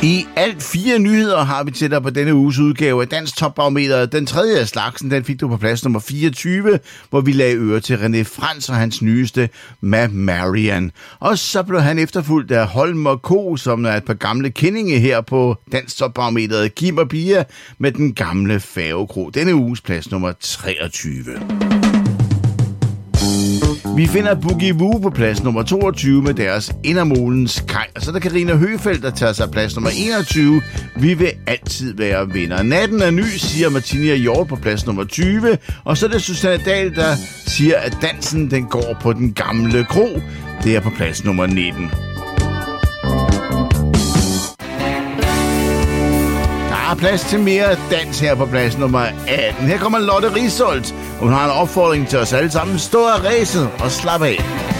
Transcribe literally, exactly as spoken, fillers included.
I alt fire nyheder har vi til dig på denne uges udgave af Dansk Topbarometer. Den tredje af slagsen, den fik du på plads nummer fireogtyve, hvor vi lagde øre til René Frans og hans nyeste Ma Marian. Og så blev han efterfulgt af Holm og Co., som er et par gamle kendinge her på Dansk Topbarometeret. Kim og Pia med den gamle Færgekro. Denne uges plads nummer treogtyve. Vi finder Boogie Woo på plads nummer toogtyve med deres Indermolens Kaj. Og så er der Karina Høgfeldt, der tager sig plads nummer enogtyve. Vi vil altid være venner. Natten er ny, siger Martina Hjort på plads nummer tyve. Og så er det Susanne Dahl, der siger, at dansen den går på den gamle kro. Det er på plads nummer nitten. Der er plads til mere dans her på plads nummer atten. Her kommer Lotte Risholt, og hun har en opfordring til os alle sammen. Stå af ræset og slap af.